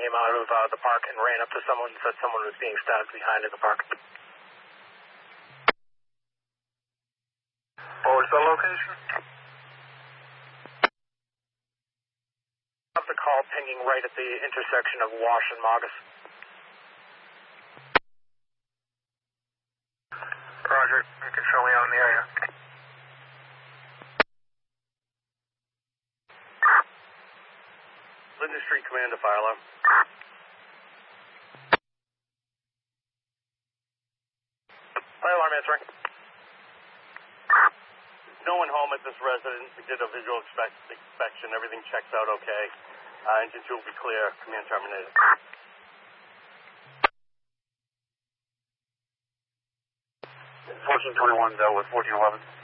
came out of the park and ran up to someone and said someone was being stabbed behind in the park. What was the location? Of the call pinging right at the intersection of Wash and Magus. Roger, you can show me out in the area. Linden Street, command to fire alarm. Fire alarm answering. No one home at this residence. We did a visual inspection. Everything checks out okay. Engine 2 will be clear. Command terminated. 1421 dealt with 1411.